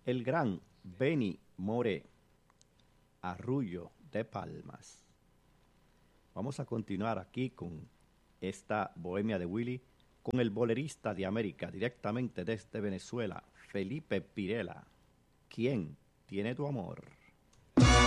el gran Benny Moré, Arrullo de Palmas. Vamos a continuar aquí con esta Bohemia de Willy, con el bolerista de América, directamente desde Venezuela, Felipe Pirela. ¿Quién tiene tu amor?